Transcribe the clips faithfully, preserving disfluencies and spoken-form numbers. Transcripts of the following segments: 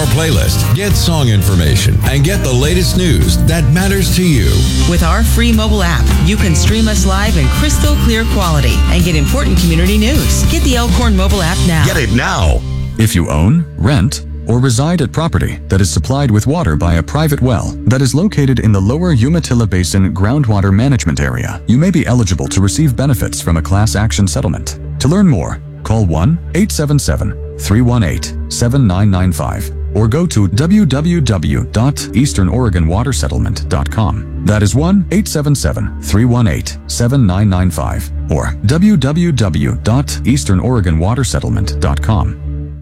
our playlist, get song information, and get the latest news that matters to you. With our free mobile app, you can stream us live in crystal clear quality and get important community news. Get the Elkhorn mobile app now. Get it now. If you own, rent, or reside at property that is supplied with water by a private well that is located in the lower Umatilla Basin groundwater management area, you may be eligible to receive benefits from a class action settlement. To learn more, call one eight seven seven, three one eight, seven nine nine five or go to w w w dot eastern oregon water settlement dot com. That is one eight seven seven, three one eight, seven nine nine five or w w w dot eastern oregon water settlement dot com.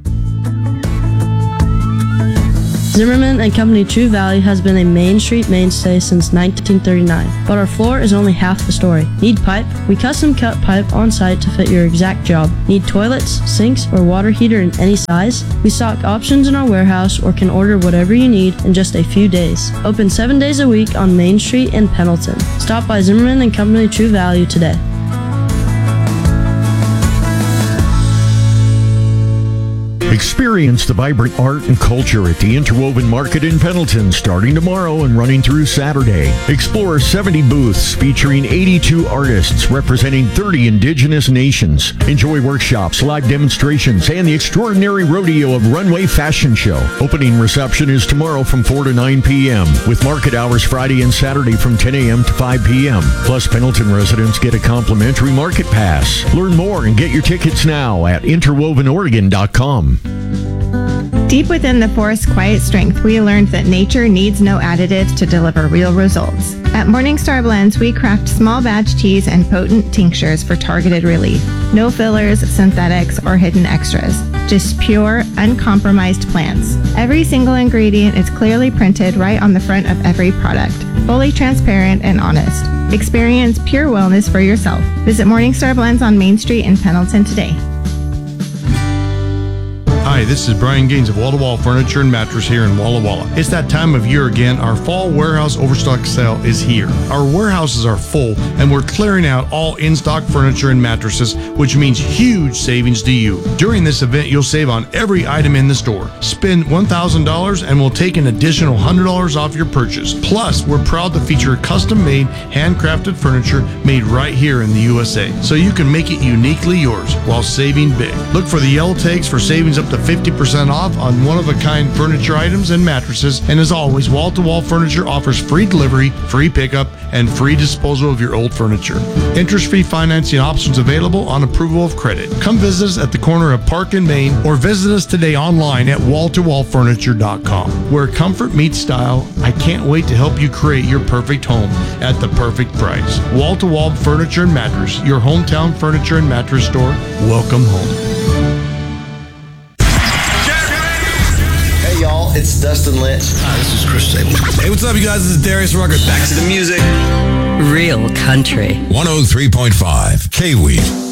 Zimmerman and Company True Value has been a Main Street mainstay since nineteen thirty-nine, but our floor is only half the story. Need pipe? We custom cut pipe on site to fit your exact job. Need toilets, sinks, or water heater in any size? We stock options in our warehouse or can order whatever you need in just a few days. Open seven days a week on Main Street in Pendleton. Stop by Zimmerman and Company True Value today. Experience the vibrant art and culture at the Interwoven Market in Pendleton starting tomorrow and running through Saturday. Explore seventy booths featuring eighty-two artists representing thirty indigenous nations. Enjoy workshops, live demonstrations, and the extraordinary rodeo of Runway Fashion Show. Opening reception is tomorrow from four to nine p.m. with market hours Friday and Saturday from ten a.m. to five p.m. Plus, Pendleton residents get a complimentary market pass. Learn more and get your tickets now at interwoven oregon dot com. Deep within the forest's quiet strength, we learned that nature needs no additives to deliver real results. At Morningstar Blends, we craft small batch teas and potent tinctures for targeted relief. No fillers, synthetics, or hidden extras. Just pure, uncompromised plants. Every single ingredient is clearly printed right on the front of every product. Fully transparent and honest. Experience pure wellness for yourself. Visit Morningstar Blends on Main Street in Pendleton today. Hi, this is Brian Gaines of Wall to Wall Furniture and Mattress here in Walla Walla. It's that time of year again. Our fall warehouse overstock sale is here. Our warehouses are full and we're clearing out all in-stock furniture and mattresses, which means huge savings to you. During this event, you'll save on every item in the store. Spend one thousand dollars and we'll take an additional one hundred dollars off your purchase. Plus, we're proud to feature custom-made, handcrafted furniture made right here in the U S A, so you can make it uniquely yours while saving big. Look for the yellow tags for savings up to fifty percent off on one-of-a-kind furniture items and mattresses. And as always, Wall to Wall Furniture offers free delivery, free pickup, and free disposal of your old furniture. Interest-free financing options available on approval of credit. Come visit us at the corner of Park and Main or visit us today online at wall to wall furniture dot com. Where comfort meets style, I can't wait to help you create your perfect home at the perfect price. Wall to Wall Furniture and Mattress, your hometown furniture and mattress store. Welcome home. It's Dustin Lynch. Hi, this is Chris Staples. Hey, what's up, you guys? This is Darius Rucker. Back to the music. Real country. one oh three point five K-Weed.